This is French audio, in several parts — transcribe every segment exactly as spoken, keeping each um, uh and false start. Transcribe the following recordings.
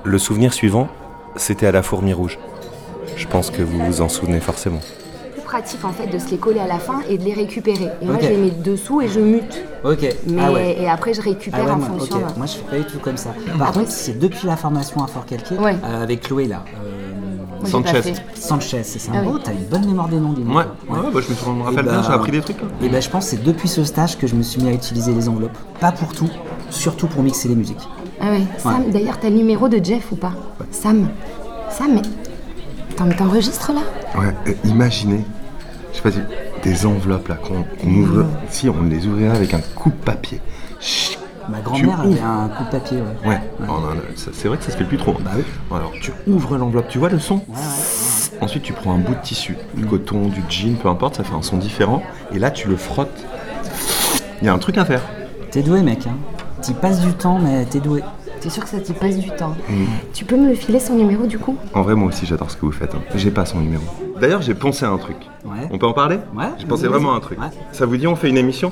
Le souvenir suivant, c'était à la Fourmi Rouge. Je pense que vous vous en souvenez forcément. C'est pratique en fait de se les coller à la fin et de les récupérer. Et moi Ok. je les mets dessous et je mute. Ok. Mais Ah ouais. et après je récupère Ah ouais, en moi, fonction. ok. de- Moi, je fais pas du tout comme ça. Par Après, contre, c'est depuis la formation à Fort-Calquier, Ouais. euh, avec Chloé là. euh, Moi, j'ai pas Sanchez. fait. Sanchez, c'est ça. Ah oui. Oh, t'as une bonne mémoire des noms, dis-moi. Ouais, toi. ouais, bah, je me suis- me rappelle Et bien, bah, j'ai appris des trucs. hein. Et ben, je pense que c'est depuis ce stage que je me suis mis à utiliser les enveloppes. Pas pour tout, surtout pour mixer les musiques. Ah ouais. Sam, d'ailleurs t'as le numéro de Jeff ou pas? Sam. Sam, mais. Attends, mais t'enregistres là? Ouais, euh, imaginez, je sais pas si, des enveloppes là, qu'on qu'on ouvre, si on les ouvrirait avec un coup de papier. Chut. Ma grand-mère Tu avait ouvres. un coup de papier, ouais. Ouais, oh, non, non, ça- c'est vrai que ça se fait plus trop. hein. Bah oui. Alors tu ouvres l'enveloppe, tu vois le son Ouais, ouais, ouais. Ensuite tu prends un bout de tissu, du coton, du jean, peu importe, ça fait un son différent. Et là tu le frottes. Il y a un truc à faire. T'es doué, mec. Hein. T'y passes du temps, mais t'es doué. T'es sûr que ça t'y passe du temps? Mm. Tu peux me le filer son numéro du coup? En vrai, moi aussi j'adore ce que vous faites. hein. J'ai pas son numéro. D'ailleurs, j'ai pensé à un truc. Ouais. On peut en parler Ouais, J'ai pensé vas-y, vraiment à vas-y. un truc. Ouais. Ça vous dit on fait une émission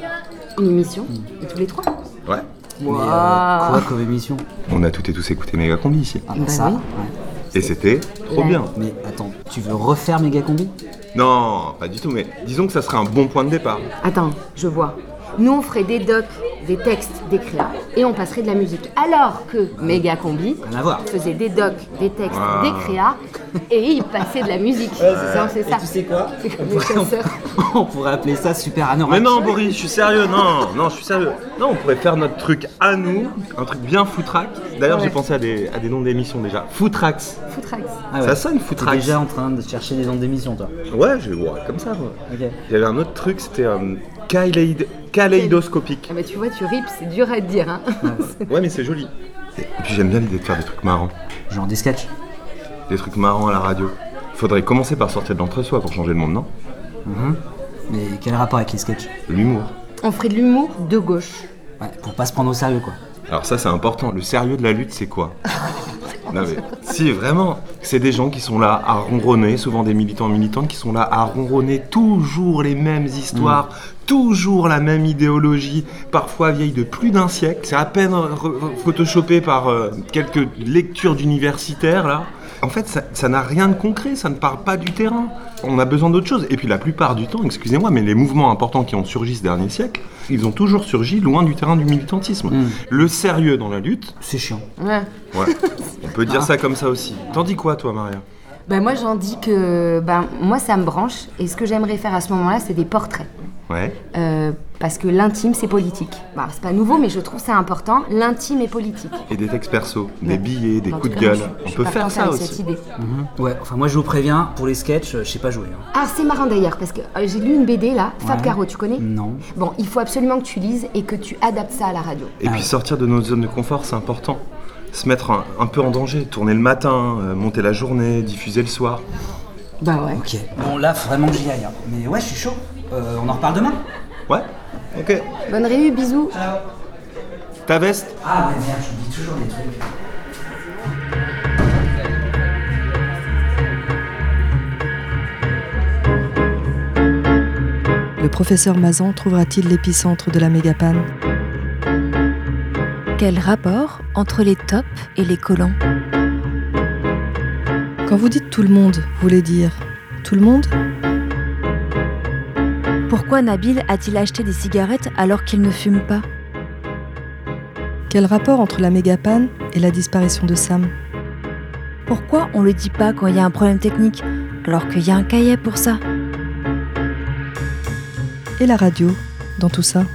Une émission? Et tous les trois? Ouais. Mais euh, Waouh. quoi comme émission? On a toutes et tous écouté Méga Combi ici. Ah bah, Bah ça. oui. Ouais. Et c'était trop Ouais. bien. Mais attends, tu veux refaire Méga Combi? Non, pas du tout, mais disons que ça serait un bon point de départ. Attends, je vois. Nous, on ferait des docs, des textes, des créas, et on passerait de la musique. Alors que Méga Combi Rien à voir. faisait des docs, des textes, Ah. des créas, et il passait de la musique. c'est ça, c'est ça. Et tu sais quoi? C'est comme on, les pourrait, chasseurs. on pourrait appeler ça Super Anorak. Mais non, Boris, je suis sérieux, non, non, je suis sérieux. Non, on pourrait faire notre truc à nous, un truc bien footrack. D'ailleurs, Ouais. j'ai pensé à des, à des noms d'émissions déjà. Footrax. Footrax. Ah ouais. Ça sonne T'es Footrax. déjà en train de chercher des noms d'émissions, toi. Ouais, je ouais, comme ça, moi. Ok. J'avais un autre truc, c'était euh, kaléid- kaléidoscopique. Ah bah tu vois, tu ripes, c'est dur à te dire. Hein. Ouais, mais c'est joli. Et puis j'aime bien l'idée de faire des trucs marrants. Genre des sketchs. Des trucs marrants à la radio. Faudrait commencer par sortir de l'entre-soi pour changer le monde, non Mais quel rapport avec les sketchs? L'humour. On ferait de l'humour de gauche. Ouais, pour pas se prendre au sérieux, quoi. Alors ça c'est important, le sérieux de la lutte c'est quoi? Non mais si vraiment, c'est des gens qui sont là à ronronner, souvent des militants et militantes qui sont là à ronronner toujours les mêmes histoires, toujours la même idéologie, parfois vieille de plus d'un siècle, c'est à peine re- photoshopé par euh, quelques lectures d'universitaires là. En fait ça, ça n'a rien de concret, ça ne parle pas du terrain. On a besoin d'autre chose. Et puis la plupart du temps, excusez-moi, mais les mouvements importants qui ont surgi ce dernier siècle, ils ont toujours surgi loin du terrain du militantisme. Mm. Le sérieux dans la lutte, C'est chiant. Ouais. ouais, on peut dire ça comme ça aussi. T'en dis quoi toi Maria? Ben moi j'en dis que ben moi ça me branche et ce que j'aimerais faire à ce moment-là c'est des portraits. Ouais. Euh, parce que l'intime c'est politique. Bah, c'est pas nouveau mais je trouve ça important, l'intime est politique. Et des textes perso, des Ouais. billets, des En coups tout de cas, gueule. je- je On suis peut pas faire contente ça avec cette aussi. idée. Ouais, enfin moi je vous préviens, pour les sketchs, euh, je sais pas jouer. hein. Ah c'est marrant d'ailleurs parce que euh, j'ai lu une B D là, Fab Ouais. Caro, tu connais? Non. Bon, il faut absolument que tu lises et que tu adaptes ça à la radio. Et Ah puis ouais. sortir de notre zone de confort, c'est important. Se mettre un, un peu en danger, tourner le matin, euh, monter la journée, diffuser le soir. Bah ouais. Ok. Bon là, faut vraiment que j'y aille. hein. Mais ouais, je suis chaud. Euh, on en reparle demain? Ouais. Ok. Bonne réu, bisous. Ta veste? Ah ouais, merde, je dis toujours des trucs. Le professeur Mazan trouvera-t-il l'épicentre de la mégapanne? Quel rapport entre les tops et les collants? Quand vous dites tout le monde, vous voulez dire tout le monde? Pourquoi Nabil a-t-il acheté des cigarettes alors qu'il ne fume pas? Quel rapport entre la mégapanne et la disparition de Sam? Pourquoi on le dit pas quand il y a un problème technique alors qu'il y a un cahier pour ça? Et la radio dans tout ça?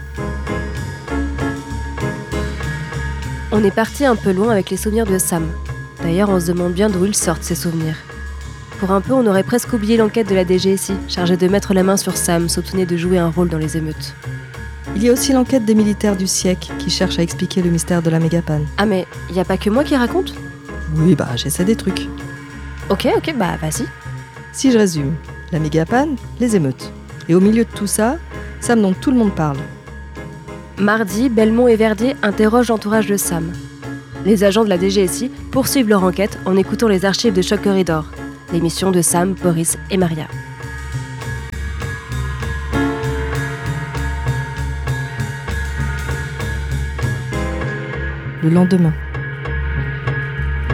On est parti un peu loin avec les souvenirs de Sam. D'ailleurs, on se demande bien d'où ils sortent, ces souvenirs. Pour un peu, on aurait presque oublié l'enquête de la D G S I, chargée de mettre la main sur Sam, soupçonné de jouer un rôle dans les émeutes. Il y a aussi l'enquête des militaires du siècle qui cherchent à expliquer le mystère de la mégapanne. Ah mais, y a pas que moi qui raconte? Oui, bah j'essaie des trucs. Ok, ok, bah vas-y. Si je résume, la mégapanne, les émeutes. Et au milieu de tout ça, Sam dont tout le monde parle. Mardi, Belmont et Verdier interrogent l'entourage de Sam. Les agents de la D G S I poursuivent leur enquête en écoutant les archives de Choc Corridor, l'émission de Sam, Boris et Maria. Le lendemain.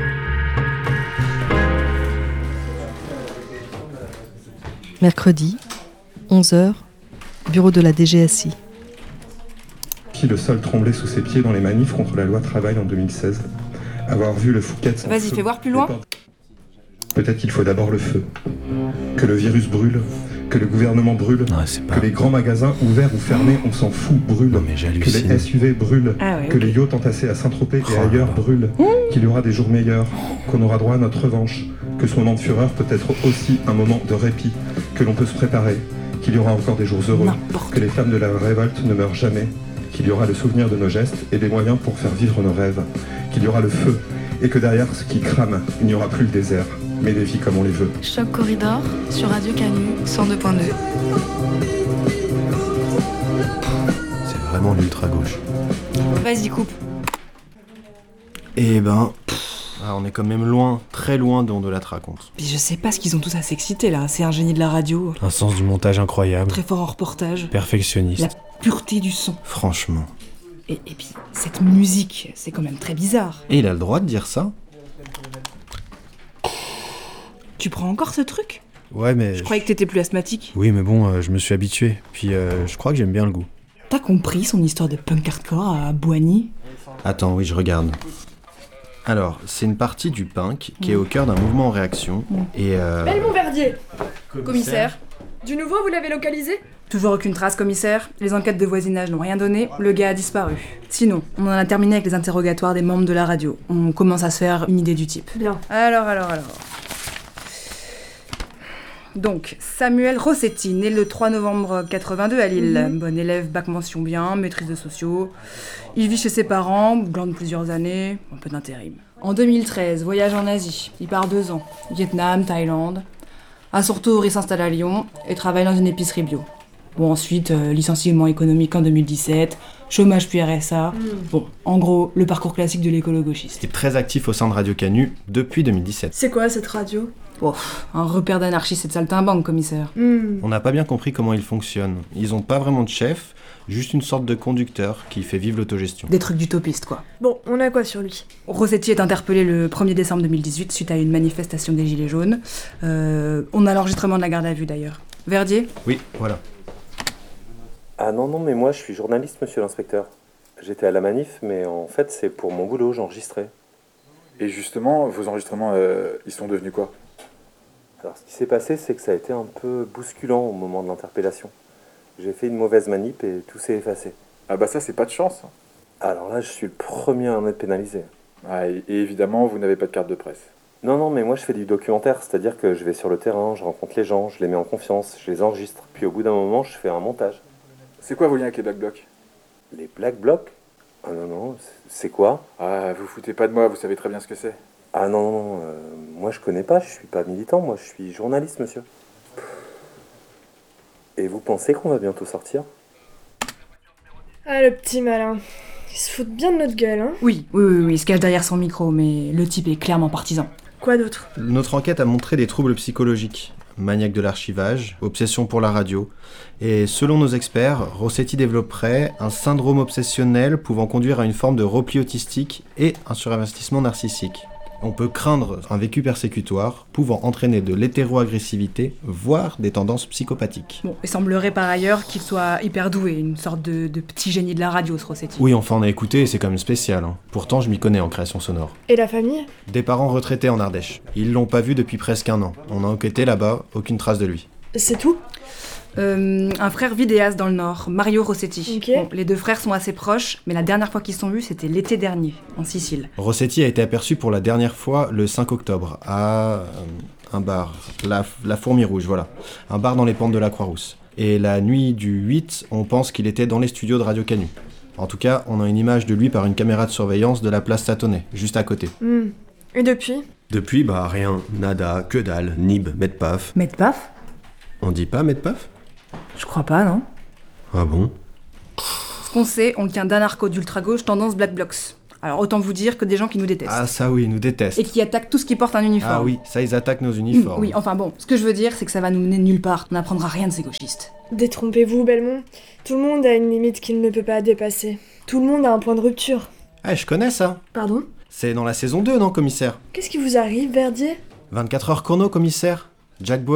Mercredi, onze heures, bureau de la D G S I. Le sol tremblait sous ses pieds dans les manifs contre la loi travail en deux mille seize. Avoir vu le Fouquet... Vas-y, fais voir plus loin. Peut-être qu'il faut d'abord le feu. Que le virus brûle, que le gouvernement brûle, Non, c'est pas... que les grands magasins ouverts ou fermés, on s'en fout, brûlent. Non, mais Que j'hallucine. les S U V brûlent, Ah ouais, que ok. les yachts entassés à Saint-Tropez Oh et là ailleurs là. brûlent, qu'il y aura des jours meilleurs, qu'on aura droit à notre revanche, que ce moment de fureur peut être aussi un moment de répit, que l'on peut se préparer, qu'il y aura encore des jours heureux, N'importe que les flammes de la révolte ne meurent jamais, qu'il y aura le souvenir de nos gestes et des moyens pour faire vivre nos rêves, qu'il y aura le feu, et que derrière ce qui crame, il n'y aura plus le désert, mais des vies comme on les veut. Choc Corridor sur Radio Canu cent deux point deux. C'est vraiment l'ultra-gauche. Vas-y, coupe. Eh ben... pff, ah, on est quand même loin, très loin de On de la raconte. Puis je sais pas ce qu'ils ont tous à s'exciter là. C'est un génie de la radio, Un sens du montage incroyable, très fort en reportage, perfectionniste. la pureté du son. Franchement. Et, et puis, cette musique, c'est quand même très bizarre. Et il a le droit de dire ça? Tu prends encore ce truc? Ouais, mais... Je croyais que t'étais plus asthmatique. Oui, mais bon, euh, je me suis habitué. Puis euh, je crois que j'aime bien le goût. T'as compris son histoire de punk hardcore à Boigny? Attends, oui, je regarde. Alors, c'est une partie du punk qui est au cœur d'un mouvement en réaction. Et euh... Belmont Verdier. Commissaire. Du nouveau, vous l'avez localisé? Toujours aucune trace, commissaire. Les enquêtes de voisinage n'ont rien donné. Le gars a disparu. Sinon, on en a terminé avec les interrogatoires des membres de la radio. On commence à se faire une idée du type. Bien. Alors, alors, alors... Donc, Samuel Rossetti, né le trois novembre quatre-vingt-deux à Lille. Mm-hmm. Bon élève, bac mention bien, maîtrise de sociaux. Il vit chez ses parents, glande plusieurs années, un peu d'intérim. En deux mille treize, voyage en Asie. Il part deux ans. Vietnam, Thaïlande. À son retour, il s'installe à Lyon et travaille dans une épicerie bio. Bon, ensuite, euh, licenciement économique en deux mille dix-sept, chômage puis R S A. Mm. Bon, en gros, le parcours classique de l'écolo-gauchiste. il est très actif au sein de Radio Canu depuis deux mille dix-sept. C'est quoi cette radio? Oh, un repère d'anarchistes et de saltimbanques, commissaire. Hmm. On n'a pas bien compris comment ils fonctionnent. Ils ont pas vraiment de chef, juste une sorte de conducteur qui fait vivre l'autogestion. Des trucs d'utopistes, quoi. Bon, on a quoi sur lui? Rossetti est interpellé le premier décembre deux mille dix-huit suite à une manifestation des Gilets jaunes. Euh, on a l'enregistrement de la garde à vue, d'ailleurs. Verdier? Oui, voilà. Ah non, non, mais moi je suis journaliste, monsieur l'inspecteur. J'étais à la manif, mais en fait c'est pour mon boulot, j'enregistrais. Et justement, vos enregistrements, euh, ils sont devenus quoi? Alors ce qui s'est passé, c'est que ça a été un peu bousculant au moment de l'interpellation. J'ai fait une mauvaise manip et tout s'est effacé. Ah bah ça, c'est pas de chance. Alors là, je suis le premier à en être pénalisé. Ah, et, et évidemment, vous n'avez pas de carte de presse. Non, non, mais moi je fais du documentaire, c'est-à-dire que je vais sur le terrain, je rencontre les gens, je les mets en confiance, je les enregistre, puis au bout d'un moment, je fais un montage. C'est quoi vos liens avec les Black Blocs? Les Black Blocs? Ah non, non, c'est quoi? Ah, vous foutez pas de moi, vous savez très bien ce que c'est. Ah non, non, euh, moi je connais pas, je suis pas militant, moi je suis journaliste, monsieur. Et vous pensez qu'on va bientôt sortir? Ah, le petit malin. Il se fout bien de notre gueule, hein? Oui, oui, oui, oui, il se cache derrière son micro, mais le type est clairement partisan. Quoi d'autre? Notre enquête a montré des troubles psychologiques. Maniaque de l'archivage, obsession pour la radio. Et selon nos experts, Rossetti développerait un syndrome obsessionnel pouvant conduire à une forme de repli autistique et un surinvestissement narcissique. On peut craindre un vécu persécutoire pouvant entraîner de l'hétéroagressivité, voire des tendances psychopathiques. Bon, il semblerait par ailleurs qu'il soit hyper doué, une sorte de, de petit génie de la radio, ce Rossetti. Oui, enfin on a écouté, c'est quand même spécial. Hein. Pourtant, je m'y connais en création sonore. Et la famille? Des parents retraités en Ardèche. Ils l'ont pas vu depuis presque un an. On a enquêté là-bas, aucune trace de lui. C'est tout? Euh, un frère vidéaste dans le Nord, Mario Rossetti. Ok. Bon, les deux frères sont assez proches, mais la dernière fois qu'ils se sont vus, c'était l'été dernier, en Sicile. Rossetti a été aperçu pour la dernière fois le cinq octobre à euh, un bar, la, la Fourmi Rouge, voilà. Un bar dans les pentes de la Croix-Rousse. Et la nuit du huit, on pense qu'il était dans les studios de Radio Canu. En tout cas, on a une image de lui par une caméra de surveillance de la place Satonnet, juste à côté. Hmm. Et depuis? Depuis, bah rien, nada, que dalle, nib, medpaf. Medpaf? On dit pas medpaf? Je crois pas, non? Ah bon? Ce qu'on sait, on le tient d'anarcho d'ultra-gauche tendance Black Blocs. Alors autant vous dire que des gens qui nous détestent. Ah ça oui, ils nous détestent. Et qui attaquent tout ce qui porte un uniforme. Ah oui, ça ils attaquent nos uniformes. Mmh, oui, enfin bon, ce que je veux dire, c'est que ça va nous mener nulle part. On n'apprendra rien de ces gauchistes. Détrompez-vous, Belmont. Tout le monde a une limite qu'il ne peut pas dépasser. Tout le monde a un point de rupture. Ah, je connais ça. Pardon? C'est dans la saison deux, non, commissaire? Qu'est-ce qui vous arrive, Verdier? vingt-quatre heures chrono, commissaire. Jack Bauer,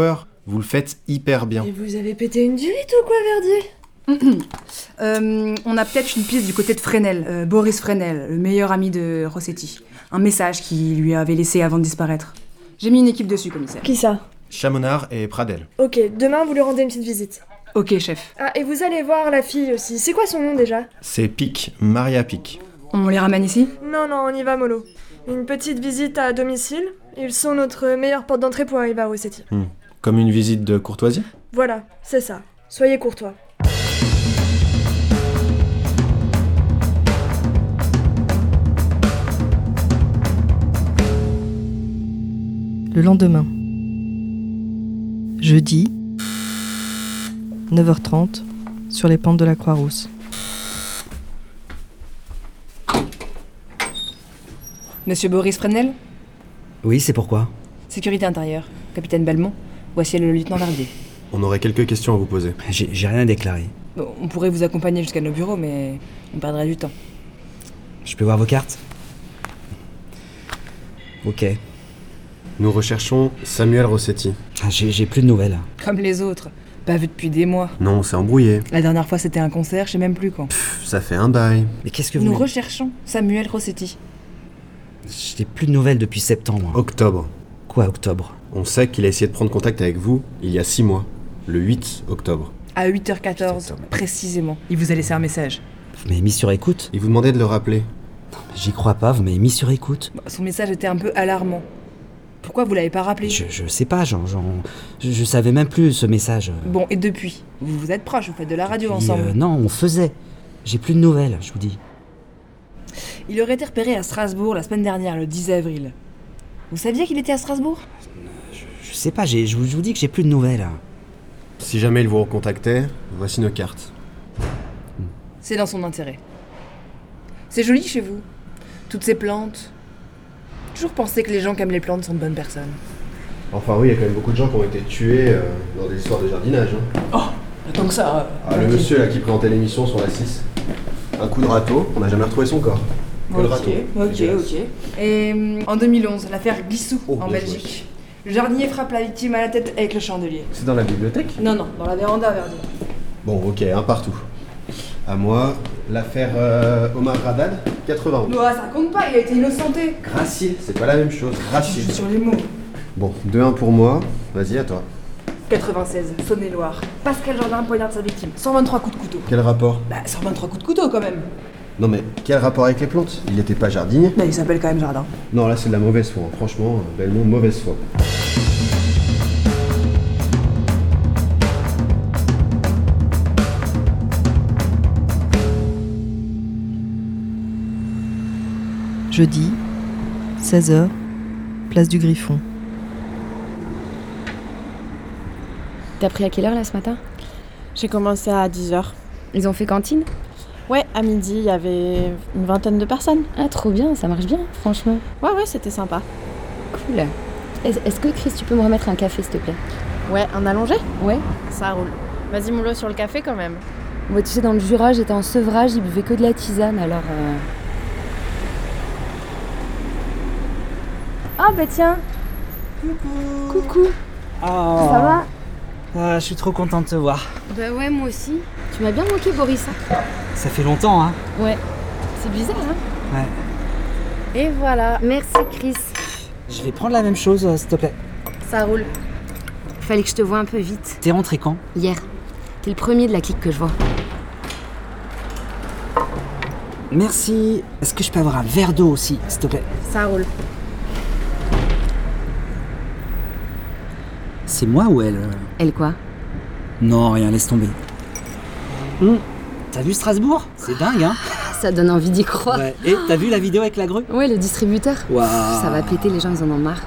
Vous le faites hyper bien. Et vous avez pété une durite ou quoi, Verdier? euh, On a peut-être une piste du côté de Fresnel, euh, Boris Fresnel, le meilleur ami de Rossetti. Un message qu'il lui avait laissé avant de disparaître. J'ai mis une équipe dessus, commissaire. Qui ça? Chamonard et Pradel. Ok, demain vous lui rendez une petite visite. Ok, chef. Ah, et vous allez voir la fille aussi. C'est quoi son nom déjà? C'est Pic, Maria Pic. On les ramène ici? Non, non, on y va mollo. Une petite visite à domicile. Ils sont notre meilleure porte d'entrée pour arriver à Rossetti. Hmm. Comme une visite de courtoisie? Voilà, c'est ça. Soyez courtois. Le lendemain. Jeudi, neuf heures trente, sur les pentes de la Croix-Rousse. Monsieur Boris Fresnel? Oui, c'est pourquoi? Sécurité intérieure. Capitaine Belmont, voici le lieutenant Verdier. On aurait quelques questions à vous poser. J'ai, j'ai rien à déclarer. Bon, on pourrait vous accompagner jusqu'à nos bureaux, mais on perdrait du temps. Je peux voir vos cartes? Ok. Nous recherchons Samuel Rossetti. Ah, j'ai, j'ai plus de nouvelles. Comme les autres. Pas vu depuis des mois. Non, on s'est embrouillé. La dernière fois, c'était un concert, je sais même plus quand. Pff, ça fait un bail. Mais qu'est-ce que vous... Nous voulez recherchons Samuel Rossetti. J'ai plus de nouvelles depuis septembre. Octobre. Quoi, octobre? On sait qu'il a essayé de prendre contact avec vous il y a six mois, le huit octobre. À huit heures quatorze, précisément. Il vous a laissé un message. Vous m'avez mis sur écoute? Il vous demandait de le rappeler. Non, mais j'y crois pas, vous m'avez mis sur écoute. Bah, son message était un peu alarmant. Pourquoi vous l'avez pas rappelé? Je, je sais pas, genre, genre je, je savais même plus ce message. Bon, et depuis? Vous vous êtes proches, vous faites de la radio Puis, ensemble. euh, non, on faisait. J'ai plus de nouvelles, je vous dis. Il aurait été repéré à Strasbourg la semaine dernière, le dix avril. Vous saviez qu'il était à Strasbourg? Je, je sais pas, j'ai, je, vous, je vous dis que j'ai plus de nouvelles. Si jamais il vous recontactait, voici nos cartes. C'est dans son intérêt. C'est joli chez vous. Toutes ces plantes. Toujours penser que les gens qui aiment les plantes sont de bonnes personnes. Enfin oui, il y a quand même beaucoup de gens qui ont été tués euh, dans des histoires de jardinage. Hein. Oh, tant que ça. Ah, le monsieur là qui présentait l'émission sur la six. Un coup de râteau, on n'a jamais retrouvé son corps. Que le Ok, râteau. ok, ok. Et hum, en deux mille onze, l'affaire Glissou, Oh, en bien Belgique. Le jardinier frappe la victime à la tête avec le chandelier. C'est dans la bibliothèque? Non, non, dans la véranda, Verdier. Bon, ok, un partout. À moi, l'affaire euh, Omar Haddad, quatre-vingt-onze. Bah, ça compte pas, il a été innocenté. Gracile, c'est pas la même chose. Gracile. Je suis sur les mots. Bon, deux un pour moi. Vas-y, à toi. quatre-vingt-seize, Saône-et-Loire. Pascal Jardin poignarde sa victime. cent vingt-trois coups de couteau. Quel rapport? Bah, cent vingt-trois coups de couteau quand même. Non mais, quel rapport avec les plantes? Il n'était pas jardinier? Bah, il s'appelle quand même Jardin. Non, là c'est de la mauvaise foi. hein. Franchement, Belmont, mauvaise foi. Jeudi, seize heures, place du Griffon. T'as pris à quelle heure là ce matin? J'ai commencé à dix heures. Ils ont fait cantine? Ouais, à midi, il y avait une vingtaine de personnes. Ah, trop bien, ça marche bien, franchement. Ouais, ouais, c'était sympa. Cool. Est- Est-ce que Chris, tu peux me remettre un café, s'il te plaît? Ouais, un allongé? Ouais. Ça roule. Vas-y, moulot sur le café quand même. Ouais, tu sais, dans le Jura, j'étais en sevrage, ils buvaient que de la tisane, alors... Euh... Ah bah tiens. Coucou. Coucou. Oh. Ça va? Ah, je suis trop contente de te voir. Bah ouais, moi aussi. Tu m'as bien manqué, Boris. Ça fait longtemps, hein? Ouais. C'est bizarre, hein? Ouais. Et voilà. Merci, Chris. Je vais prendre la même chose, euh, s'il te plaît. Ça roule. Fallait que je te voie un peu vite. T'es rentré quand? Hier. T'es le premier de la clique que je vois. Merci. Est-ce que je peux avoir un verre d'eau aussi, s'il te plaît? Ça roule. C'est moi ou elle? euh Elle quoi? Non, rien, laisse tomber. Hum. T'as vu Strasbourg? C'est dingue, hein? Ça donne envie d'y croire. Ouais. Et t'as vu la vidéo avec la grue? Ouais, le distributeur. Waouh. Ça va péter, les gens ils en ont marre.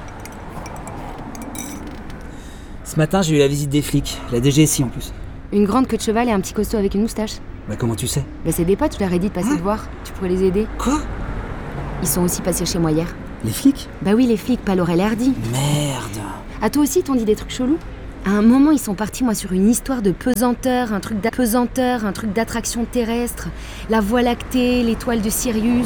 Ce matin, j'ai eu la visite des flics, la D G S I en plus. Une grande queue de cheval et un petit costaud avec une moustache. Bah comment tu sais? Bah c'est des potes, tu leur as dit de passer Hein? te voir. Tu pourrais les aider. Quoi? Ils sont aussi passés chez moi hier. Les flics? Bah oui, les flics, pas Laurel et Hardy. Merde. À toi aussi, t'ont dit des trucs chelous? À un moment, ils sont partis, moi, sur une histoire de pesanteur, un truc d'apesanteur, un truc d'attraction terrestre, la Voie lactée, l'étoile de Sirius.